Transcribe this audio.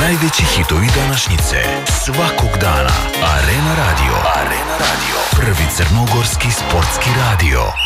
Najveći hitovi današnjice, svakog dana. Arena Radio. Prvi crnogorski sportski radio.